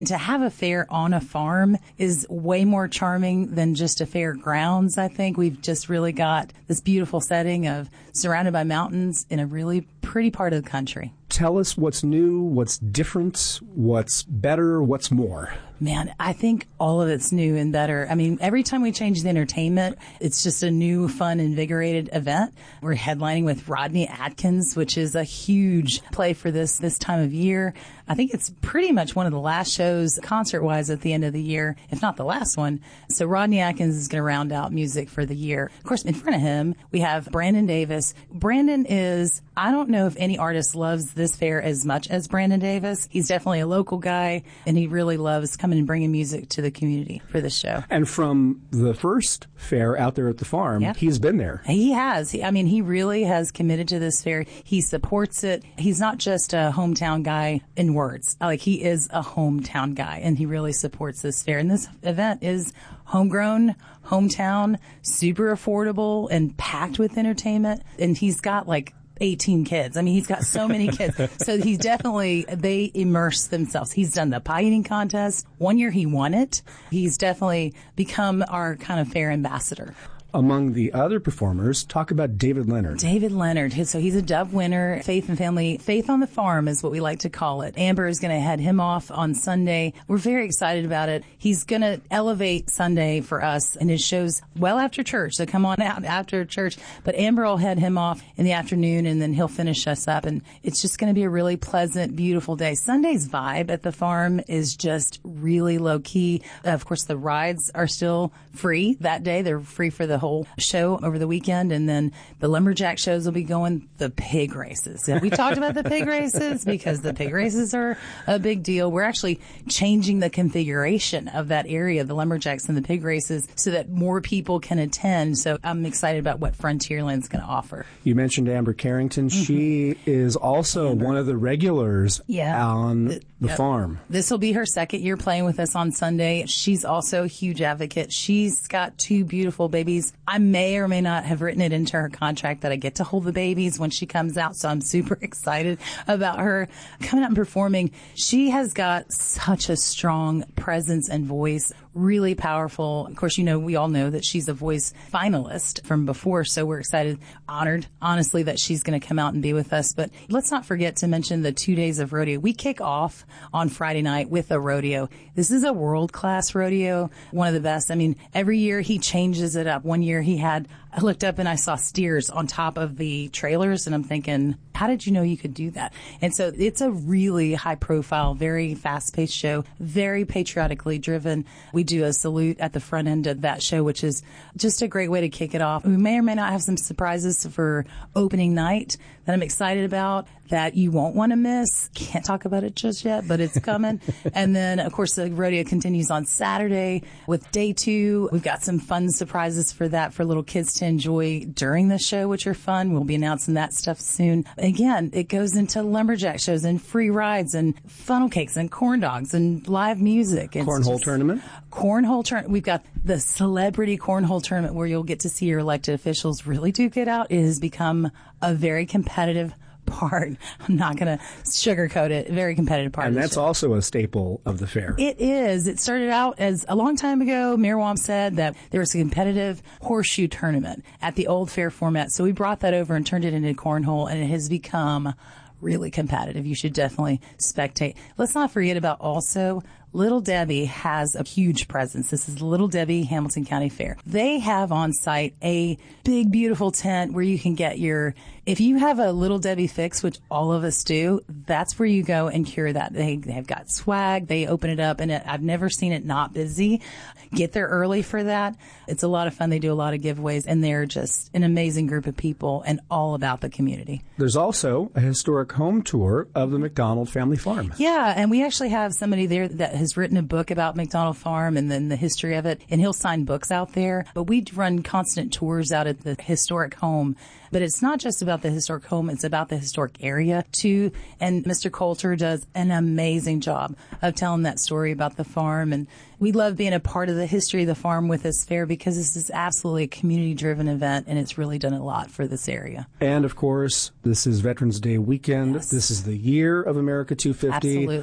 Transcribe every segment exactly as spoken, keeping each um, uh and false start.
To have a fair on a farm is way more charming than just a fair grounds, I think. We've just really got this beautiful setting of surrounded by mountains in a really pretty part of the country. Tell us what's new, what's different, what's better, what's more. Man, I think all of it's new and better. I mean, every time we change the entertainment, it's just a new, fun, invigorated event. We're headlining with Rodney Atkins, which is a huge play for this this time of year. I think it's pretty much one of the last shows concert-wise at the end of the year, if not the last one. So Rodney Atkins is going to round out music for the year. Of course, in front of him, we have Brandon Davis. Brandon is, I don't know if any artist loves this fair as much as Brandon Davis. He's definitely a local guy, and he really loves coming and bringing music to the community for this show. And from the first fair out there at the farm, yeah. he's been there. He has. He, I mean, he really has committed to this fair. He supports it. He's not just a hometown guy in words. Like, he is a hometown guy, and he really supports this fair. And this event is homegrown, hometown, super affordable, and packed with entertainment. And he's got, like, eighteen kids. I mean, he's got so many kids. So he's definitely, they immerse themselves. He's done the pie eating contest. One year he won it. He's definitely become our kind of fair ambassador. Among the other performers, talk about David Leonard. David Leonard. So he's a Dove winner. Faith and Family, Faith on the Farm is what we like to call it. Amber is going to head him off on Sunday. We're very excited about it. He's going to elevate Sunday for us, and his show's well after church. So come on out after church. But Amber will head him off in the afternoon, and then he'll finish us up. And it's just going to be a really pleasant, beautiful day. Sunday's vibe at the farm is just really low key. Of course, the rides are still free that day. They're free for the whole show over the weekend, and then the lumberjack shows will be going. The pig races. We talked about the pig races because the pig races are a big deal. We're actually changing the configuration of that area, the lumberjacks and the pig races, so that more people can attend. So I'm excited about what Frontierland's going to offer. You mentioned Amber Carrington. Mm-hmm. She is also Amber. one of the regulars yeah. on the, the yep. farm. This will be her second year playing with us on Sunday. She's also a huge advocate. She's got two beautiful babies. I may or may not have written it into her contract that I get to hold the babies when she comes out, so I'm super excited about her coming out and performing. She has got such a strong presence and voice, really powerful. Of course, you know, we all know that she's a voice finalist from before, so we're excited, honored, honestly, that she's going to come out and be with us. But let's not forget to mention the two days of rodeo. We kick off on Friday night with a rodeo. This is a world-class rodeo, one of the best. I mean, every year he changes it up. One year he had, I looked up and I saw steers on top of the trailers, and I'm thinking, how did you know you could do that? And so it's a really high-profile, very fast-paced show, very patriotically driven. We do a salute at the front end of that show, which is just a great way to kick it off. We may or may not have some surprises for opening night that I'm excited about that you won't want to miss. Can't talk about it just yet, but it's coming. And then, of course, the rodeo continues on Saturday with day two. We've got some fun surprises for that for little kids to enjoy during the show, which are fun. We'll be announcing that stuff soon. Again, it goes into lumberjack shows and free rides and funnel cakes and corn dogs and live music. It's cornhole just, tournament? Cornhole tournament. We've got the celebrity cornhole tournament where you'll get to see your elected officials really duke it out. It has become a very competitive part. I'm not going to sugarcoat it. Very competitive part. And of the that's show. also a staple of the fair. It is. It started out as a long time ago. Mayor Womp said that there was a competitive horseshoe tournament at the old fair format. So we brought that over and turned it into cornhole, and it has become really competitive. You should definitely spectate. Let's not forget about also Little Debbie has a huge presence. This is Little Debbie Hamilton County Fair. They have on site a big, beautiful tent where you can get your, if you have a Little Debbie fix, which all of us do, that's where you go and cure that. They, they've got swag. They open it up, and it, I've never seen it not busy. Get there early for that. It's a lot of fun. They do a lot of giveaways, and they're just an amazing group of people and all about the community. There's also a historic home tour of the McDonald family farm. Yeah, and we actually have somebody there that has written a book about McDonald Farm and then the history of it, and he'll sign books out there. But we run constant tours out at the historic home. But it's not just about the historic home, it's about the historic area too. And Mister Coulter does an amazing job of telling that story about the farm. And we love being a part of the history of the farm with this fair because this is absolutely a community-driven event, and it's really done a lot for this area. And, of course, this is Veterans Day weekend. Yes. This is the year of America two fifty. Absolutely.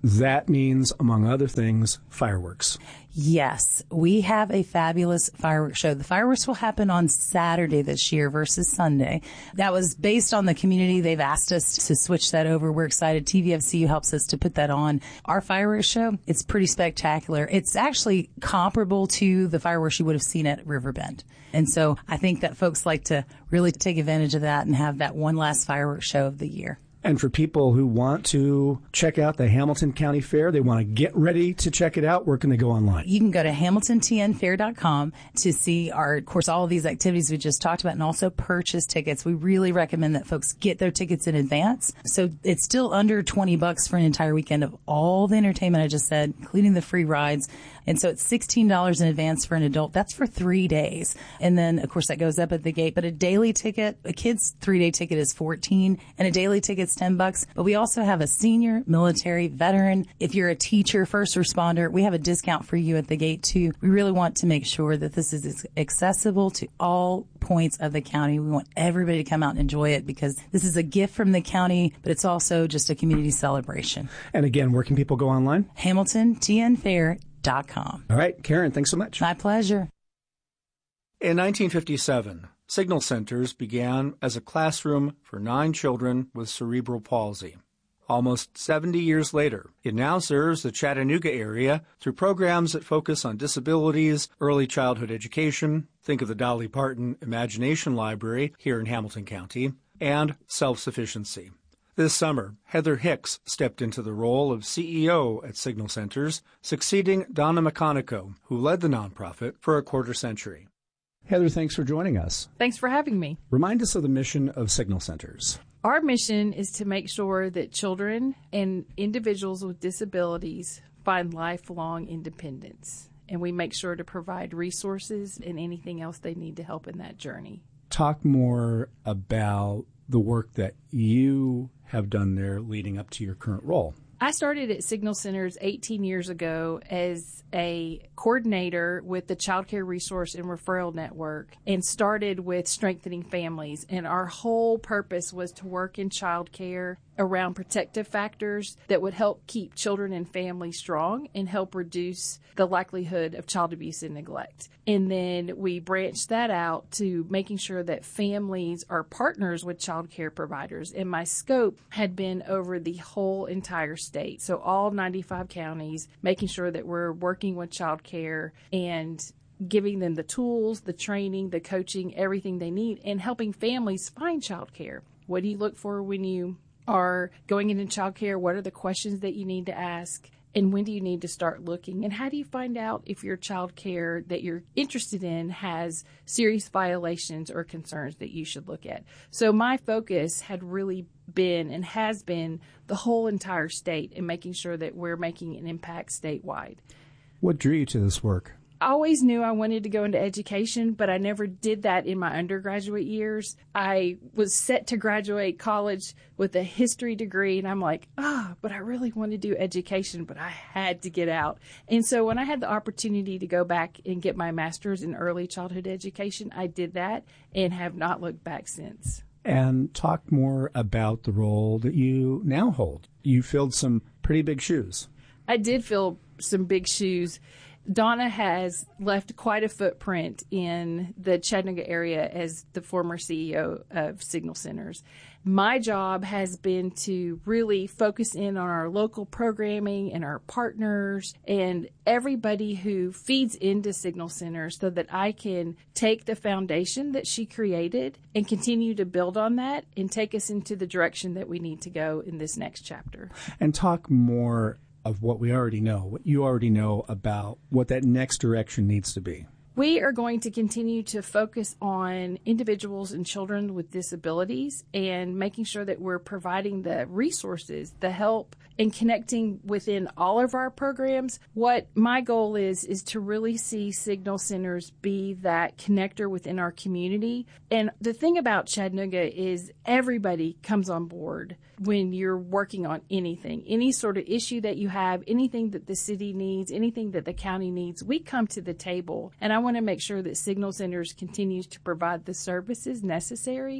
That means, among other things, fireworks. Yes, we have a fabulous fireworks show. The fireworks will happen on Saturday this year versus Sunday. That was based on the community. They've asked us to switch that over. We're excited. T V F C U helps us to put that on. Our fireworks show, it's pretty spectacular. It's actually comparable to the fireworks you would have seen at Riverbend. And so I think that folks like to really take advantage of that and have that one last fireworks show of the year. And for people who want to check out the Hamilton County Fair, they want to get ready to check it out, where can they go online? You can go to hamilton t n fair dot com to see our, of course, all of these activities we just talked about, and also purchase tickets. We really recommend that folks get their tickets in advance. So it's still under twenty bucks for an entire weekend of all the entertainment I just said, including the free rides. And so it's sixteen dollars in advance for an adult. That's for three days. And then, of course, that goes up at the gate. But a daily ticket, a kid's three-day ticket is fourteen dollars, and a daily ticket's ten bucks. But we also have a senior, military, veteran. If you're a teacher, first responder, we have a discount for you at the gate, too. We really want to make sure that this is accessible to all points of the county. We want everybody to come out and enjoy it because this is a gift from the county, but it's also just a community celebration. And again, where can people go online? hamilton t n fair dot com. All right, Karen, thanks so much. My pleasure. In nineteen fifty-seven, Signal Centers began as a classroom for nine children with cerebral palsy. Almost seventy years later, it now serves the Chattanooga area through programs that focus on disabilities, early childhood education, think of the Dolly Parton Imagination Library here in Hamilton County, and self-sufficiency. This summer, Heather Hicks stepped into the role of C E O at Signal Centers, succeeding Donna McConico, who led the nonprofit for a quarter century. Heather, thanks for joining us. Thanks for having me. Remind us of the mission of Signal Centers. Our mission is to make sure that children and individuals with disabilities find lifelong independence, and we make sure to provide resources and anything else they need to help in that journey. Talk more about the work that you have done there leading up to your current role. I started at Signal Centers eighteen years ago as a coordinator with the Child Care Resource and Referral Network and started with strengthening families. And our whole purpose was to work in child care around protective factors that would help keep children and families strong and help reduce the likelihood of child abuse and neglect. And then we branched that out to making sure that families are partners with child care providers. And my scope had been over the whole entire state. So all ninety-five counties, making sure that we're working with child care and giving them the tools, the training, the coaching, everything they need, and helping families find child care. What do you look for when you are going into child care? What are the questions that you need to ask? And when do you need to start looking? And how do you find out if your child care that you're interested in has serious violations or concerns that you should look at? So my focus had really been and has been the whole entire state and making sure that we're making an impact statewide. What drew you to this work? I always knew I wanted to go into education, but I never did that in my undergraduate years. I was set to graduate college with a history degree, and I'm like, ah, oh, but I really want to do education, but I had to get out. And so when I had the opportunity to go back and get my master's in early childhood education, I did that and have not looked back since. And talk more about the role that you now hold. You filled some pretty big shoes. I did fill some big shoes. Donna has left quite a footprint in the Chattanooga area as the former C E O of Signal Centers. My job has been to really focus in on our local programming and our partners and everybody who feeds into Signal Centers so that I can take the foundation that she created and continue to build on that and take us into the direction that we need to go in this next chapter. And talk more of what we already know, what you already know about what that next direction needs to be. We are going to continue to focus on individuals and children with disabilities and making sure that we're providing the resources, the help, and connecting within all of our programs. What my goal is, is to really see Signal Centers be that connector within our community. And the thing about Chattanooga is everybody comes on board when you're working on anything, any sort of issue that you have, anything that the city needs, anything that the county needs, we come to the table. And I want to make sure that Signal Centers continues to provide the services necessary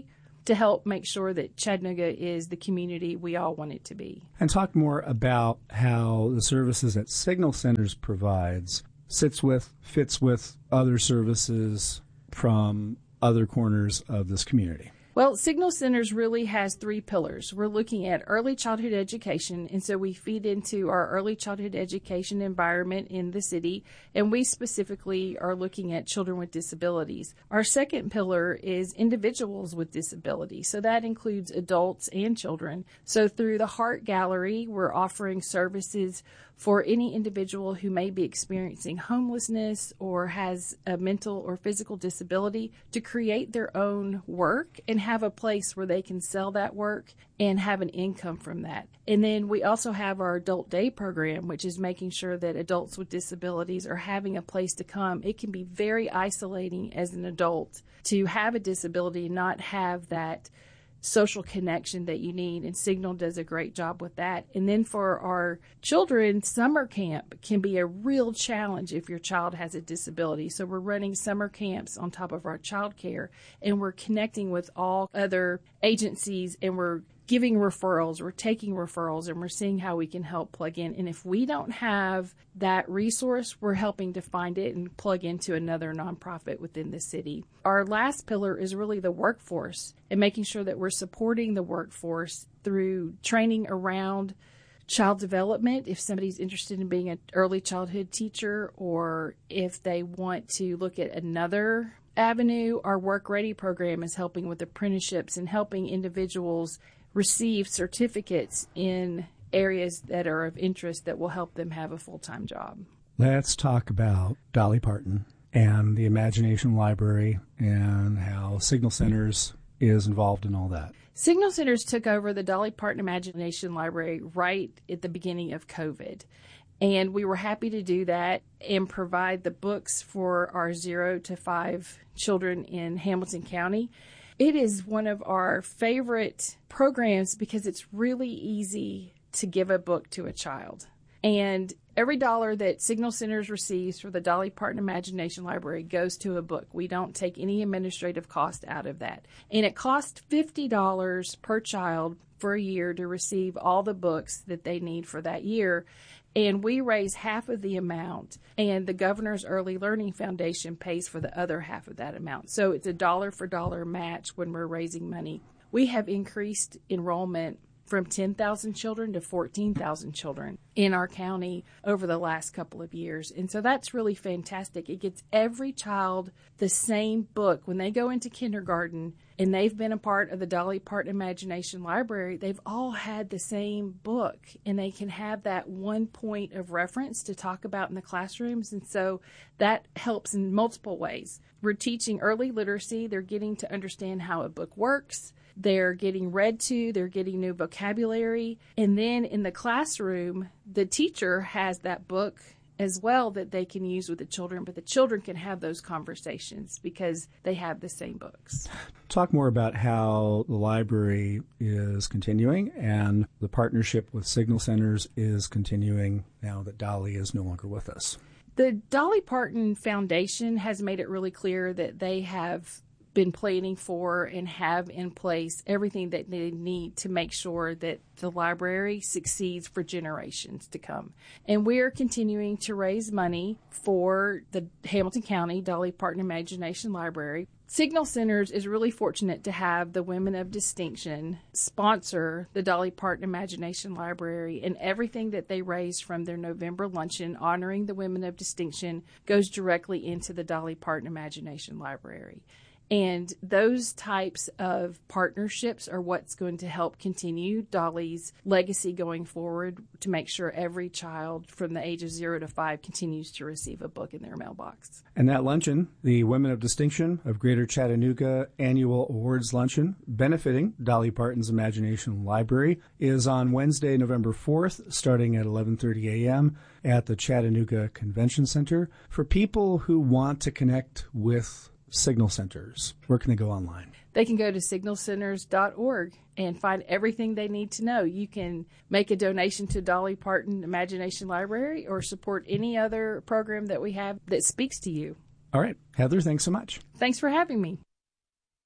to help make sure that Chattanooga is the community we all want it to be. And talk more about how the services that Signal Centers provides sits with, fits with other services from other corners of this community. Well, Signal Centers really has three pillars. We're looking at early childhood education, and so we feed into our early childhood education environment in the city, and we specifically are looking at children with disabilities. Our second pillar is individuals with disabilities, so that includes adults and children. So through the Heart Gallery, we're offering services for any individual who may be experiencing homelessness or has a mental or physical disability to create their own work and have a place where they can sell that work and have an income from that. And then we also have our Adult Day program, which is making sure that adults with disabilities are having a place to come. It can be very isolating as an adult to have a disability and not have that social connection that you need, and Signal does a great job with that. And then for our children, summer camp can be a real challenge if your child has a disability. So we're running summer camps on top of our child care, and we're connecting with all other agencies, and we're giving referrals, we're taking referrals, and we're seeing how we can help plug in. And if we don't have that resource, we're helping to find it and plug into another nonprofit within the city. Our last pillar is really the workforce and making sure that we're supporting the workforce through training around child development, if somebody's interested in being an early childhood teacher, or if they want to look at another avenue. Our Work Ready program is helping with apprenticeships and helping individuals receive certificates in areas that are of interest that will help them have a full-time job. Let's talk about Dolly Parton and the Imagination Library and how Signal Centers is involved in all that. Signal Centers took over the Dolly Parton Imagination Library right at the beginning of COVID. And we were happy to do that and provide the books for our zero to five children in Hamilton County. It is one of our favorite programs because it's really easy to give a book to a child. And every dollar that Signal Centers receives for the Dolly Parton Imagination Library goes to a book. We don't take any administrative cost out of that. And it costs fifty dollars per child for a year to receive all the books that they need for that year. And we raise half of the amount, and the Governor's Early Learning Foundation pays for the other half of that amount. So it's a dollar for dollar match when we're raising money. We have increased enrollment from ten thousand children to fourteen thousand children in our county over the last couple of years. And so that's really fantastic. It gets every child the same book. When they go into kindergarten and they've been a part of the Dolly Parton Imagination Library, they've all had the same book, and they can have that one point of reference to talk about in the classrooms. And so that helps in multiple ways. We're teaching early literacy. They're getting to understand how a book works. They're getting read to, they're getting new vocabulary. And then in the classroom, the teacher has that book as well that they can use with the children, but the children can have those conversations because they have the same books. Talk more about how the library is continuing and the partnership with Signal Centers is continuing now that Dolly is no longer with us. The Dolly Parton Foundation has made it really clear that they have been planning for and have in place everything that they need to make sure that the library succeeds for generations to come. And we are continuing to raise money for the Hamilton County Dolly Parton Imagination Library. Signal Centers is really fortunate to have the Women of Distinction sponsor the Dolly Parton Imagination Library, and everything that they raise from their November luncheon honoring the Women of Distinction goes directly into the Dolly Parton Imagination Library. And those types of partnerships are what's going to help continue Dolly's legacy going forward to make sure every child from the age of zero to five continues to receive a book in their mailbox. And that luncheon, the Women of Distinction of Greater Chattanooga Annual Awards Luncheon, benefiting Dolly Parton's Imagination Library, is on Wednesday, November fourth, starting at eleven thirty a.m. at the Chattanooga Convention Center. For people who want to connect with Signal Centers, where can they go online? They can go to signal centers dot org and find everything they need to know. You can make a donation to Dolly Parton Imagination Library or support any other program that we have that speaks to you. All right. Heather, thanks so much. Thanks for having me.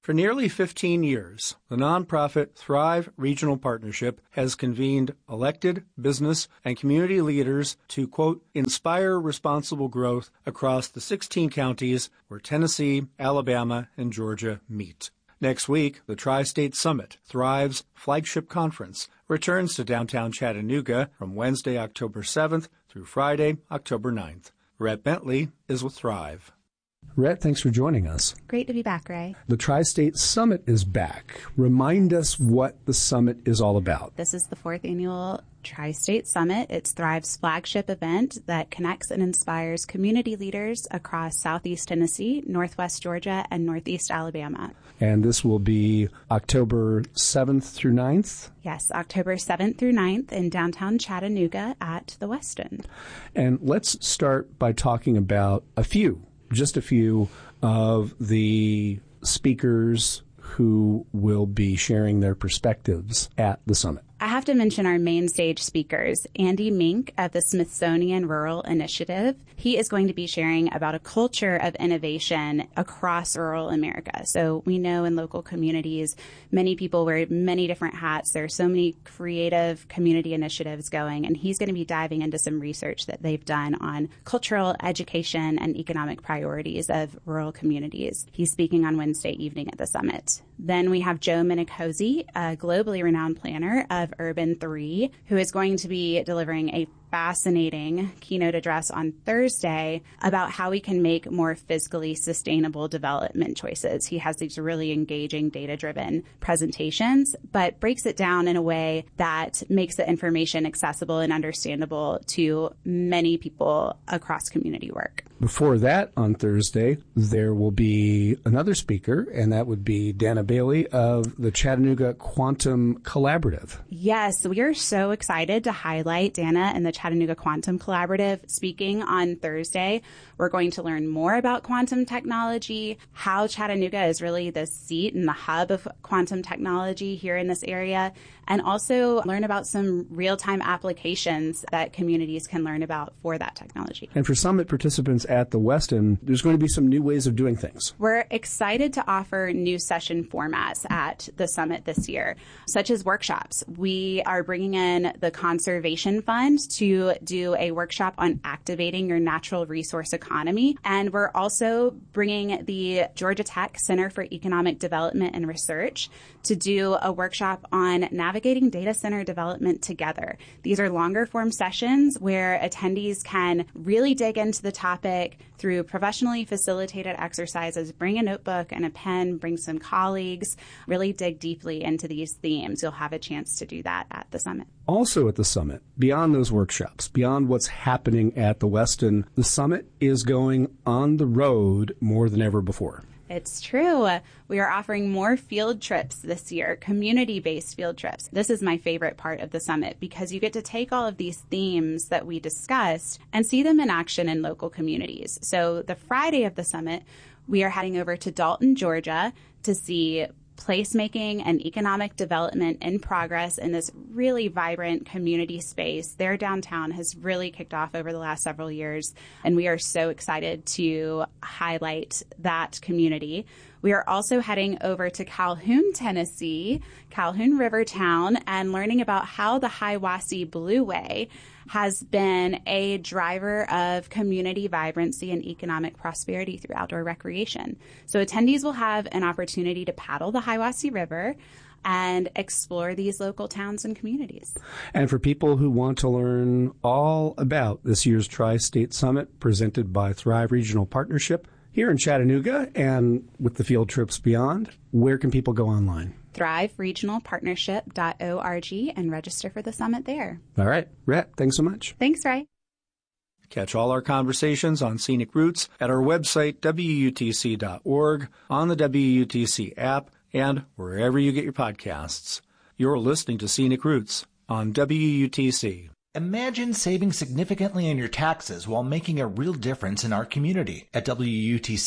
For nearly fifteen years, the nonprofit Thrive Regional Partnership has convened elected, business, and community leaders to, quote, inspire responsible growth across the sixteen counties where Tennessee, Alabama, and Georgia meet. Next week, the Tri-State Summit, Thrive's flagship conference, returns to downtown Chattanooga from Wednesday, October seventh through Friday, October ninth. Rhett Bentley is with Thrive. Rhett, thanks for joining us. Great to be back, Ray. The Tri-State Summit is back. Remind us what the summit is all about. This is the fourth annual Tri-State Summit. It's Thrive's flagship event that connects and inspires community leaders across Southeast Tennessee, Northwest Georgia, and Northeast Alabama. And this will be October seventh through ninth? Yes, October seventh through ninth in downtown Chattanooga at the West End. And let's start by talking about a few, just a few of the speakers who will be sharing their perspectives at the summit. I have to mention our main stage speakers, Andy Mink of the Smithsonian Rural Initiative. He is going to be sharing about a culture of innovation across rural America. So we know in local communities, many people wear many different hats. There are so many creative community initiatives going, and he's going to be diving into some research that they've done on cultural, education, and economic priorities of rural communities. He's speaking on Wednesday evening at the summit. Then we have Joe Minicozzi, a globally renowned planner of Urban three, who is going to be delivering a fascinating keynote address on Thursday about how we can make more fiscally sustainable development choices. He has these really engaging data-driven presentations, but breaks it down in a way that makes the information accessible and understandable to many people across community work. Before that, on Thursday, there will be another speaker, and that would be Dana Bailey of the Chattanooga Quantum Collaborative. Yes, we are so excited to highlight Dana and the Chattanooga Quantum Collaborative speaking on Thursday. We're going to learn more about quantum technology, how Chattanooga is really the seat and the hub of quantum technology here in this area, and also learn about some real-time applications that communities can learn about for that technology. And for summit participants at the West End, there's going to be some new ways of doing things. We're excited to offer new session formats at the summit this year, such as workshops. We are bringing in the Conservation Fund to do a workshop on activating your natural resource economy. And we're also bringing the Georgia Tech Center for Economic Development and Research to do a workshop on navigating data center development together. These are longer form sessions where attendees can really dig into the topic through professionally facilitated exercises. Bring a notebook and a pen, bring some colleagues, really dig deeply into these themes. You'll have a chance to do that at the summit. Also at the summit, beyond those workshops, beyond what's happening at the Westin, the summit is going on the road more than ever before. It's true. We are offering more field trips this year, community-based field trips. This is my favorite part of the summit because you get to take all of these themes that we discussed and see them in action in local communities. So the Friday of the summit, we are heading over to Dalton, Georgia to see placemaking and economic development in progress in this really vibrant community space. Their downtown has really kicked off over the last several years, and we are so excited to highlight that community. We are also heading over to Calhoun, Tennessee, Calhoun Rivertown, and learning about how the Hiwassee Blueway has been a driver of community vibrancy and economic prosperity through outdoor recreation. So attendees will have an opportunity to paddle the Hiwassee River and explore these local towns and communities. And for people who want to learn all about this year's Tri-State Summit presented by Thrive Regional Partnership here in Chattanooga and with the field trips beyond, where can people go online? thrive regional partnership dot org and register for the summit there. All right. Rhett, thanks so much. Thanks, Ray. Catch all our conversations on Scenic Routes at our website, W U T C dot org, on the W U T C app, and wherever you get your podcasts. You're listening to Scenic Routes on W U T C. Imagine saving significantly on your taxes while making a real difference in our community. At W U T C,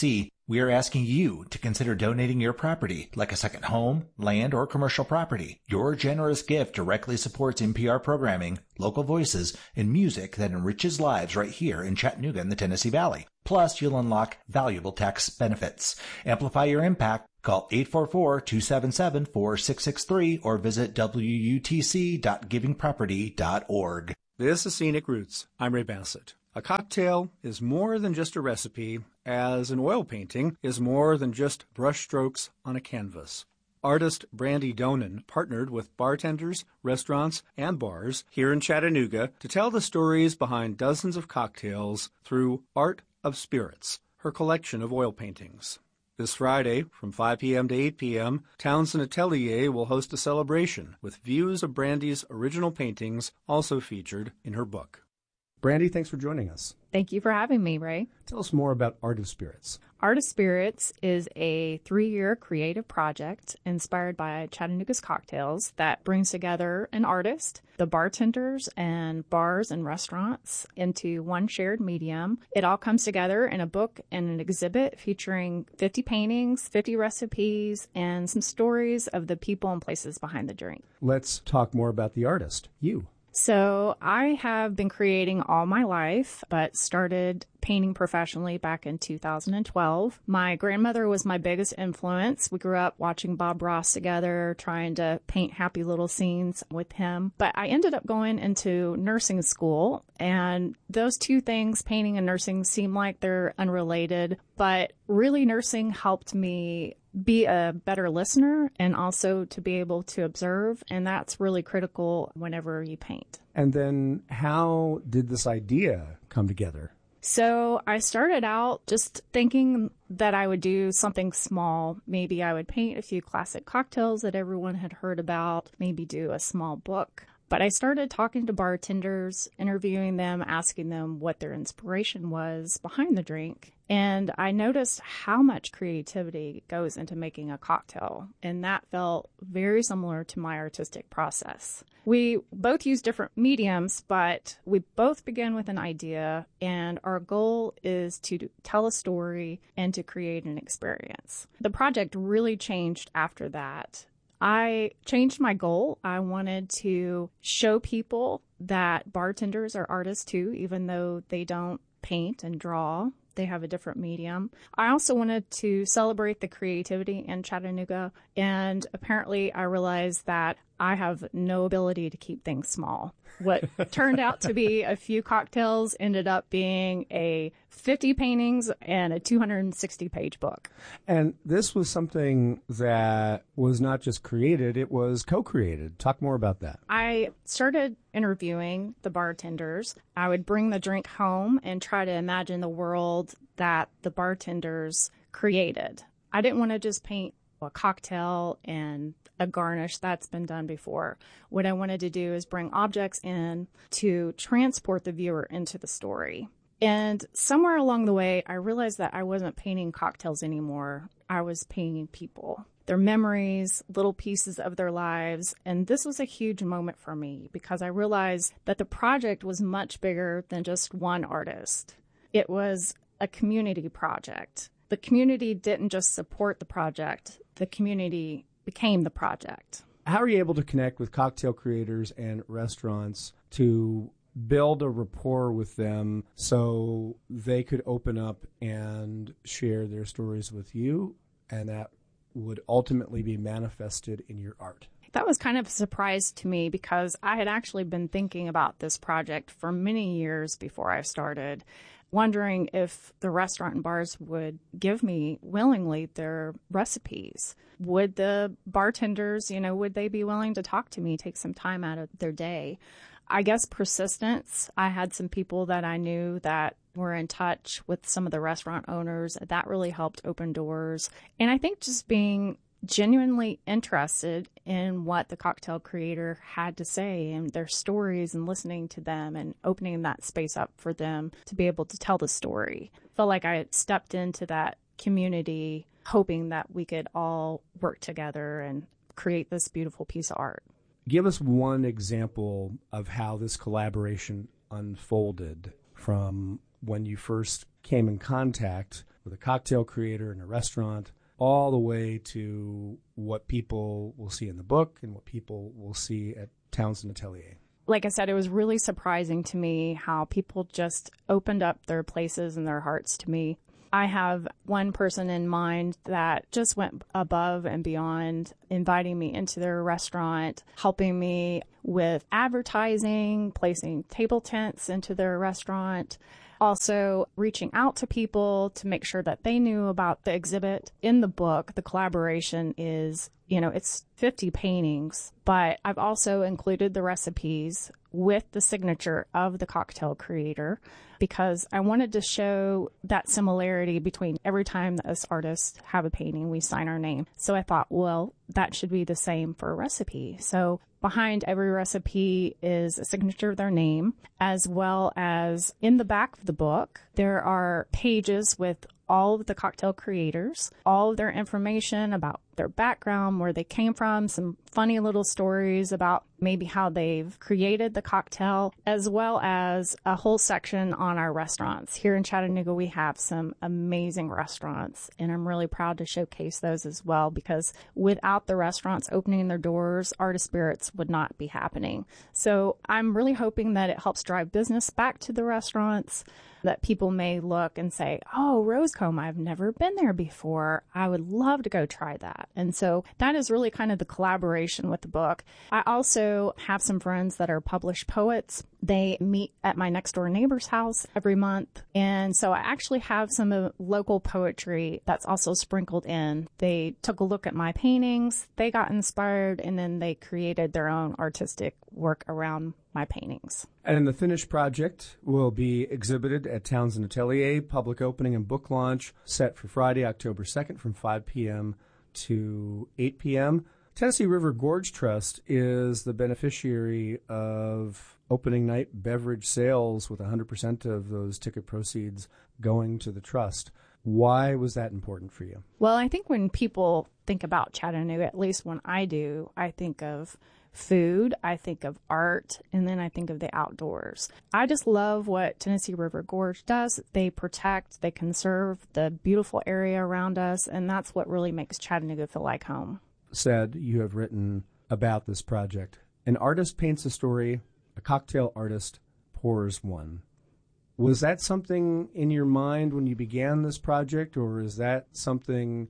We are asking you to consider donating your property, like a second home, land, or commercial property. Your generous gift directly supports N P R programming, local voices, and music that enriches lives right here in Chattanooga and the Tennessee Valley. Plus, you'll unlock valuable tax benefits. Amplify your impact. Call eight four four, two seven seven, four six six three or visit w u t c dot giving property dot org. This is Scenic Roots. I'm Ray Bassett. A cocktail is more than just a recipe, as an oil painting is more than just brushstrokes on a canvas. Artist Brandy Donen partnered with bartenders, restaurants, and bars here in Chattanooga to tell the stories behind dozens of cocktails through Art of Spirits, her collection of oil paintings. This Friday, from five p.m. to eight p.m., Townsend Atelier will host a celebration with views of Brandy's original paintings also featured in her book. Brandy, thanks for joining us. Thank you for having me, Ray. Tell us more about Art of Spirits. Art of Spirits is a three-year creative project inspired by Chattanooga's cocktails that brings together an artist, the bartenders and bars and restaurants into one shared medium. It all comes together in a book and an exhibit featuring fifty paintings, fifty recipes, and some stories of the people and places behind the drink. Let's talk more about the artist, you. So I have been creating all my life, but started painting professionally back in two thousand twelve. My grandmother was my biggest influence. We grew up watching Bob Ross together, trying to paint happy little scenes with him. But I ended up going into nursing school, and those two things, painting and nursing, seem like they're unrelated. But really, nursing helped me be a better listener and also to be able to observe. And that's really critical whenever you paint. And then how did this idea come together? So I started out just thinking that I would do something small. Maybe I would paint a few classic cocktails that everyone had heard about, maybe do a small book. But I started talking to bartenders, interviewing them, asking them what their inspiration was behind the drink. And I noticed how much creativity goes into making a cocktail. And that felt very similar to my artistic process. We both use different mediums, but we both begin with an idea. And our goal is to tell a story and to create an experience. The project really changed after that. I changed my goal. I wanted to show people that bartenders are artists too, even though they don't paint and draw. They have a different medium. I also wanted to celebrate the creativity in Chattanooga, and apparently I realized that I have no ability to keep things small. What turned out to be a few cocktails ended up being a fifty paintings and a two hundred sixty page book. And this was something that was not just created, it was co-created. Talk more about that. I started interviewing the bartenders. I would bring the drink home and try to imagine the world that the bartenders created. I didn't want to just paint a cocktail and a garnish. That's been done before. What I wanted to do is bring objects in to transport the viewer into the story. And somewhere along the way, I realized that I wasn't painting cocktails anymore. I was painting people, their memories, little pieces of their lives. And this was a huge moment for me because I realized that the project was much bigger than just one artist. It was a community project. The community didn't just support the project. The community became the project. How are you able to connect with cocktail creators and restaurants to build a rapport with them so they could open up and share their stories with you, and that would ultimately be manifested in your art? That was kind of a surprise to me because I had actually been thinking about this project for many years before I started, wondering if the restaurant and bars would give me willingly their recipes. Would the bartenders, you know, would they be willing to talk to me, take some time out of their day? I guess persistence. I had some people that I knew that were in touch with some of the restaurant owners. That really helped open doors. And I think just being genuinely interested in what the cocktail creator had to say and their stories and listening to them and opening that space up for them to be able to tell the story. I felt like I had stepped into that community hoping that we could all work together and create this beautiful piece of art. Give us one example of how this collaboration unfolded from when you first came in contact with a cocktail creator in a restaurant, all the way to what people will see in the book and what people will see at Townsend Atelier. Like I said, it was really surprising to me how people just opened up their places and their hearts to me. I have one person in mind that just went above and beyond, inviting me into their restaurant, helping me with advertising, placing table tents into their restaurant, also reaching out to people to make sure that they knew about the exhibit. In the book, the collaboration is, you know, it's fifty paintings, but I've also included the recipes with the signature of the cocktail creator because I wanted to show that similarity between every time that us artists have a painting, we sign our name. So I thought, well, that should be the same for a recipe. So behind every recipe is a signature of their name, as well as in the back of the book, there are pages with all of the cocktail creators, all of their information about their background, where they came from, some funny little stories about maybe how they've created the cocktail, as well as a whole section on our restaurants. Here in Chattanooga, we have some amazing restaurants, and I'm really proud to showcase those as well, because without the restaurants opening their doors, Artist Spirits would not be happening. So I'm really hoping that it helps drive business back to the restaurants, that people may look and say, oh, Rosecomb, I've never been there before. I would love to go try that. And so that is really kind of the collaboration with the book. I also have some friends that are published poets. They meet at my next door neighbor's house every month. And so I actually have some uh, local poetry that's also sprinkled in. They took a look at my paintings, they got inspired, and then they created their own artistic work around my paintings. And the finished project will be exhibited at Townsend Atelier, public opening and book launch set for Friday, October second from five p.m. to eight p.m. Tennessee River Gorge Trust is the beneficiary of opening night beverage sales, with one hundred percent of those ticket proceeds going to the trust. Why was that important for you? Well, I think when people think about Chattanooga, at least when I do, I think of food, I think of art, and then I think of the outdoors. I just love what Tennessee River Gorge does. They protect, they conserve the beautiful area around us, and that's what really makes Chattanooga feel like home. Said you have written about this project. An artist paints a story, a cocktail artist pours one. Was that something in your mind when you began this project, or is that something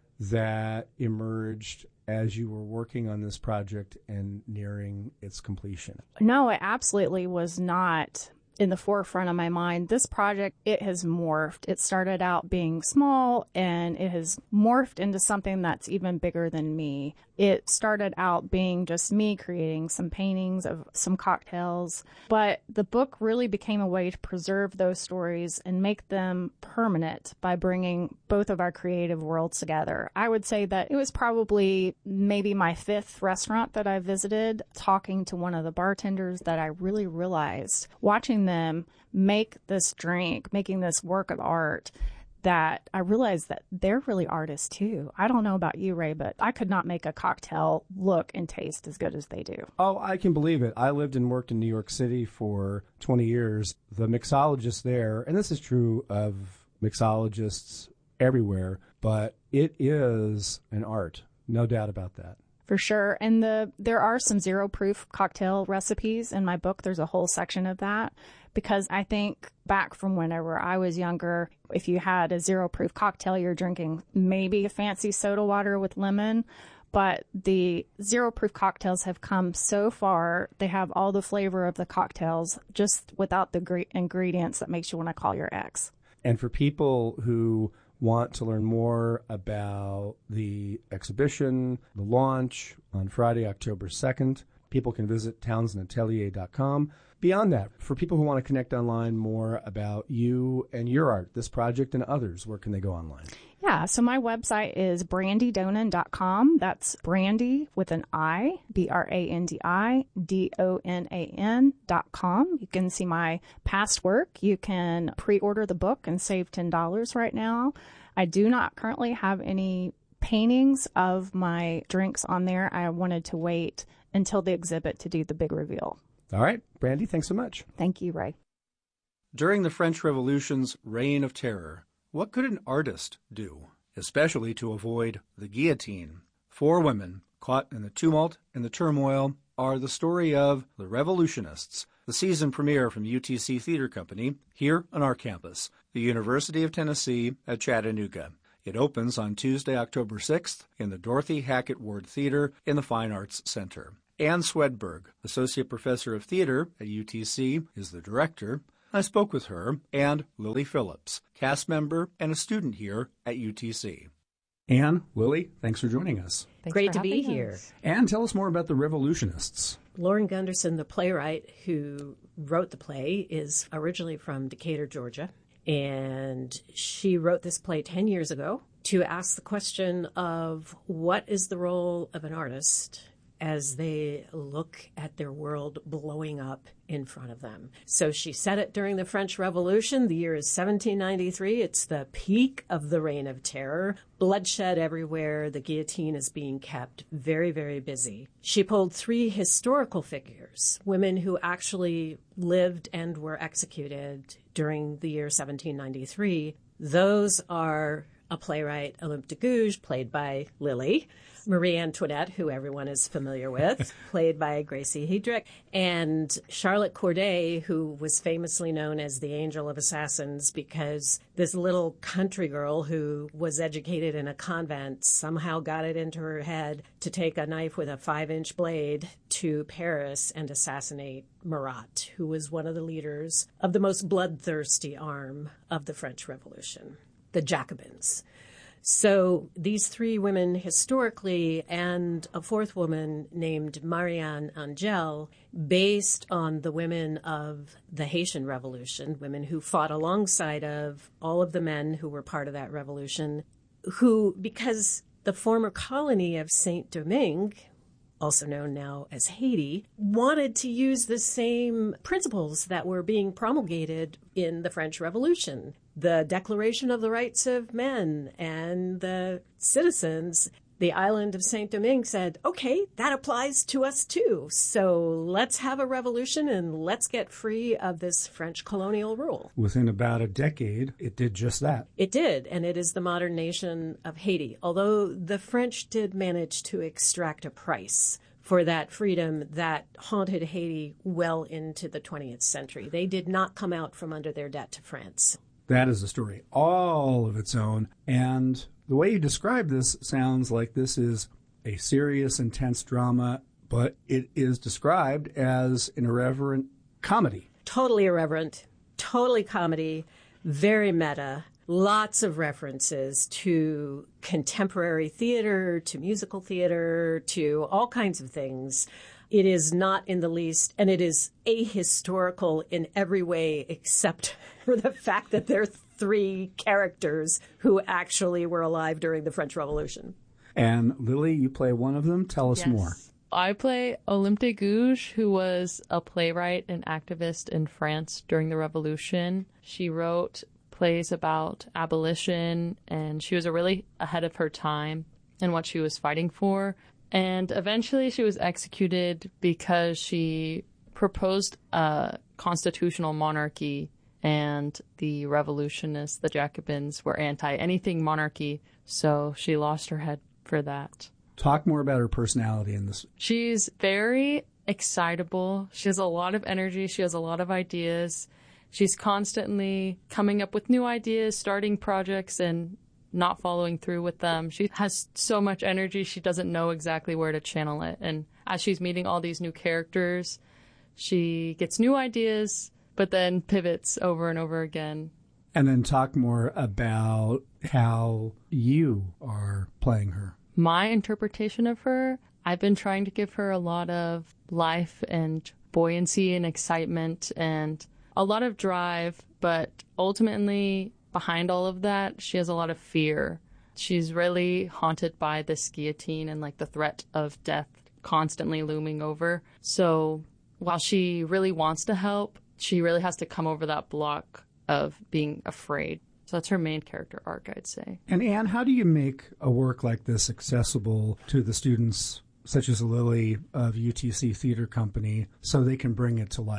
that emerged as you were working on this project and nearing its completion? No, it absolutely was not in the forefront of my mind. This project, it has morphed. It started out being small, and it has morphed into something that's even bigger than me. It started out being just me creating some paintings of some cocktails, but the book really became a way to preserve those stories and make them permanent by bringing both of our creative worlds together. I would say that it was probably maybe my fifth restaurant that I visited, talking to one of the bartenders, that I really realized, watching them make this drink, making this work of art, that I realized that they're really artists too. I don't know about you, Ray, but I could not make a cocktail look and taste as good as they do. Oh, I can believe it. I lived and worked in New York City for twenty years. The mixologists there, and this is true of mixologists everywhere, but it is an art, no doubt about that. For sure. And the there are some zero proof cocktail recipes in my book. There's a whole section of that, because I think back from whenever I was younger, if you had a zero proof cocktail, you're drinking maybe a fancy soda water with lemon. But the zero proof cocktails have come so far. They have all the flavor of the cocktails, just without the great ingredients that makes you want to call your ex. And for people who want to learn more about the exhibition, the launch on Friday, October second, people can visit townsend atelier dot com. Beyond that, for people who want to connect online more about you and your art, this project and others, where can they go online? Yeah, so my website is brandy donan dot com. That's Brandy with an I, B R A N D I, D O N A N dot com. You can see my past work. You can pre-order the book and save ten dollars right now. I do not currently have any paintings of my drinks on there. I wanted to wait until the exhibit to do the big reveal. All right, Brandy, thanks so much. Thank you, Ray. During the French Revolution's reign of terror, what could an artist do, especially to avoid the guillotine? Four women caught in the tumult and the turmoil are the story of The Revolutionists, the season premiere from U T C Theater Company here on our campus, the University of Tennessee at Chattanooga. It opens on Tuesday, October sixth in the Dorothy Hackett Ward Theater in the Fine Arts Center. Ann Swedberg, Associate Professor of Theater at U T C, is the director. I spoke with her and Lily Phillips, cast member and a student here at U T C. Ann, Lily, thanks for joining us. Thanks Great to be here. Us. Ann, tell us more about The Revolutionists. Lauren Gunderson, the playwright who wrote the play, is originally from Decatur, Georgia. And she wrote this play ten years ago to ask the question of what is the role of an artist as they look at their world blowing up in front of them. So she said it during the French Revolution. The year is seventeen ninety-three. It's the peak of the Reign of Terror. Bloodshed everywhere. The guillotine is being kept very, very busy. She pulled three historical figures, women who actually lived and were executed during the year seventeen ninety-three. Those are a playwright, Olympe de Gouges, played by Lily, Marie Antoinette, who everyone is familiar with, played by Gracie Hedrick, and Charlotte Corday, who was famously known as the Angel of Assassins because this little country girl who was educated in a convent somehow got it into her head to take a knife with a five-inch blade to Paris and assassinate Marat, who was one of the leaders of the most bloodthirsty arm of the French Revolution, the Jacobins. So these three women historically and a fourth woman named Marianne Angel, based on the women of the Haitian Revolution, women who fought alongside of all of the men who were part of that revolution, who, because the former colony of Saint-Domingue, also known now as Haiti, wanted to use the same principles that were being promulgated in the French Revolution. The Declaration of the Rights of Men and the citizens, the island of Saint-Domingue said, okay, that applies to us too. So let's have a revolution and let's get free of this French colonial rule. Within about a decade, it did just that. It did, and it is the modern nation of Haiti, although the French did manage to extract a price for that freedom that haunted Haiti well into the twentieth century. They did not come out from under their debt to France. That is a story all of its own. And the way you describe this sounds like this is a serious, intense drama, but it is described as an irreverent comedy. Totally irreverent, totally comedy, very meta, lots of references to contemporary theater, to musical theater, to all kinds of things. It is not in the least, and it is ahistorical in every way except for the fact that there are three characters who actually were alive during the French Revolution. And Lily, you play one of them. Tell us yes. more. I play Olympe de Gouges, who was a playwright and activist in France during the Revolution. She wrote plays about abolition, and she was a really ahead of her time in what she was fighting for. And eventually she was executed because she proposed a constitutional monarchy, and the revolutionists, the Jacobins, were anti anything monarchy, so she lost her head for that. Talk more about her personality in this. She's very excitable. She has a lot of energy. She has a lot of ideas. She's constantly coming up with new ideas, starting projects, and not following through with them. She has so much energy, she doesn't know exactly where to channel it. And as she's meeting all these new characters, she gets new ideas, but then pivots over and over again. And then talk more about how you are playing her. My interpretation of her, I've been trying to give her a lot of life and buoyancy and excitement and a lot of drive, but ultimately behind all of that, she has a lot of fear. She's really haunted by this guillotine and like the threat of death constantly looming over. So while she really wants to help, she really has to come over that block of being afraid. So that's her main character arc, I'd say. And Anne, how do you make a work like this accessible to the students, such as Lily of U T C Theater Company, so they can bring it to life?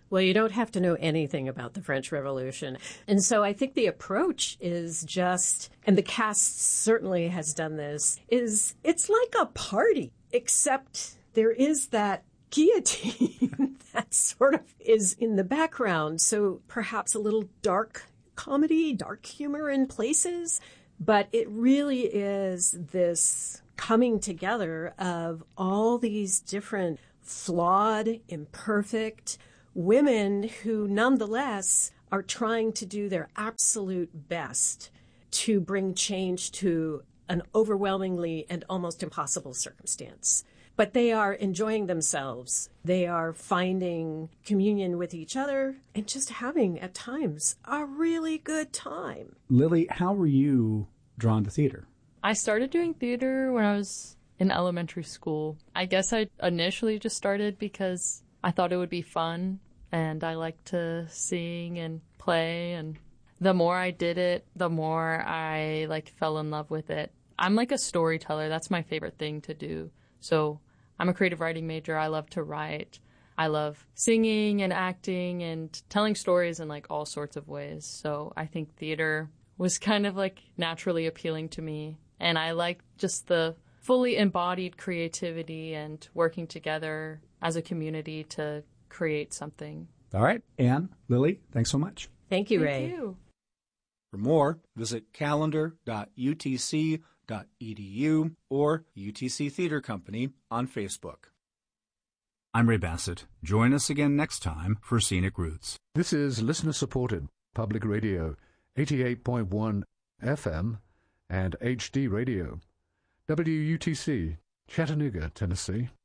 Well, you don't have to know anything about the French Revolution. And so I think the approach is just, and the cast certainly has done this, is it's like a party, except there is that guillotine that sort of is in the background. So perhaps a little dark comedy, dark humor in places. But it really is this coming together of all these different flawed, imperfect women who nonetheless are trying to do their absolute best to bring change to an overwhelmingly and almost impossible circumstance. But they are enjoying themselves. They are finding communion with each other and just having, at times, a really good time. Lily, how were you drawn to theater? I started doing theater when I was in elementary school. I guess I initially just started because I thought it would be fun, and I liked to sing and play, and the more I did it, the more I like fell in love with it. I'm like a storyteller. That's my favorite thing to do. So I'm a creative writing major. I love to write. I love singing and acting and telling stories in like all sorts of ways. So I think theater was kind of like naturally appealing to me. And I like just the fully embodied creativity and working together as a community to create something. All right. Anne, Lily, thanks so much. Thank you, Thank Ray. you. For more, visit calendar dot u t c dot e d u or U T C Theater Company on Facebook. I'm Ray Bassett. Join us again next time for Scenic Roots. This is listener-supported public radio, eighty-eight point one F M and H D radio. W U T C, Chattanooga, Tennessee.